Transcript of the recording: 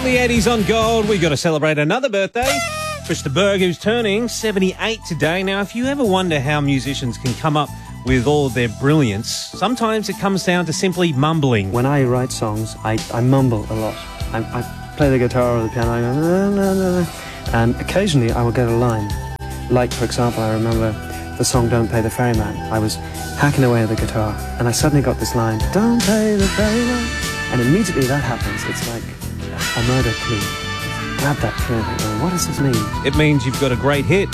The Eddie's on Gold. We've got to celebrate another birthday. Krista Berg, who's turning 78 today. Now, if you ever wonder how musicians can come up with all of their brilliance, sometimes it comes down to simply mumbling. When I write songs, I mumble a lot. I play the guitar or the piano, I go, "Na, na, na," and occasionally I will get a line. Like, for example, I remember the song Don't Pay the Ferryman. I was hacking away at the guitar, and I suddenly got this line, "Don't pay the ferryman," and immediately that happens. It's like a murder clue. Grab that clue and think, well, what does this mean? It means you've got a great hit.